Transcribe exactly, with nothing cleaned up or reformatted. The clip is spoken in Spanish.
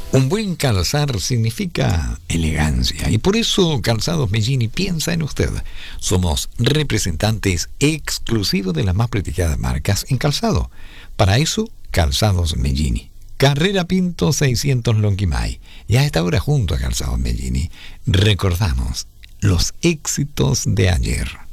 Un buen calzar significa elegancia y por eso Calzados Mellini piensa en usted. Somos representantes exclusivos de las más prestigiadas marcas en calzado. Para eso, Calzados Mellini. Carrera Pinto seiscientos Lonquimay. Y a esta hora junto a Calzados Mellini recordamos los éxitos de ayer.